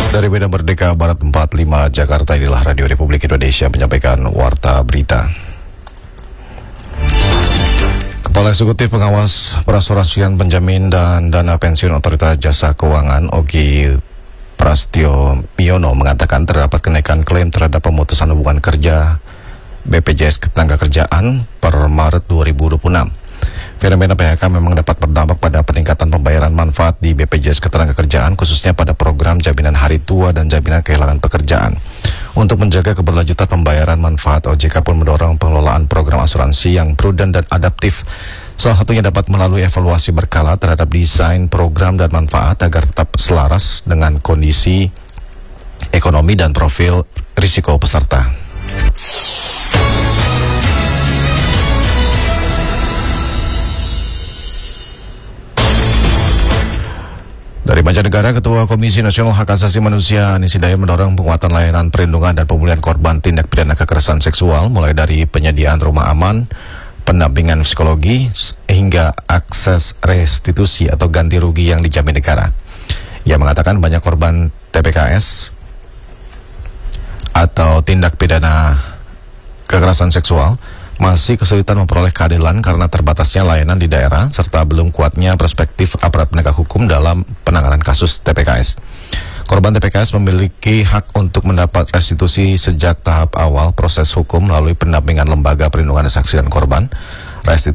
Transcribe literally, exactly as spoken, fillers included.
Dari Medan Merdeka Barat empat puluh lima Jakarta, inilah Radio Republik Indonesia menyampaikan Warta Berita. Kepala Eksekutif Pengawas Perasuransian Penjamin dan Dana Pensiun Otoritas Jasa Keuangan Ogi Prastio Miono mengatakan terdapat kenaikan klaim terhadap pemutusan hubungan kerja B P J S Ketenagakerjaan per Maret dua ribu dua puluh enam. Fenomena P H K memang dapat berdampak pada peningkatan pembayaran manfaat di B P J S Ketenagakerjaan, khususnya pada program jaminan hari tua dan jaminan kehilangan pekerjaan. Untuk menjaga keberlanjutan pembayaran manfaat, O J K pun mendorong pengelolaan program asuransi yang prudent dan adaptif. Salah satunya dapat melalui evaluasi berkala terhadap desain program dan manfaat agar tetap selaras dengan kondisi ekonomi dan profil risiko peserta. Dari mancanegara, Ketua Komisi Nasional Hak Asasi Manusia Anies Hidayat mendorong penguatan layanan perlindungan dan pemulihan korban tindak pidana kekerasan seksual, mulai dari penyediaan rumah aman, pendampingan psikologi, hingga akses restitusi atau ganti rugi yang dijamin negara. Ia mengatakan banyak korban T P K S atau tindak pidana kekerasan seksual masih kesulitan memperoleh keadilan karena terbatasnya layanan di daerah serta belum kuatnya perspektif aparat penegak hukum dalam penanganan kasus T P K S. Korban T P K S memiliki hak untuk mendapat restitusi sejak tahap awal proses hukum melalui pendampingan Lembaga Perlindungan Saksi dan Korban.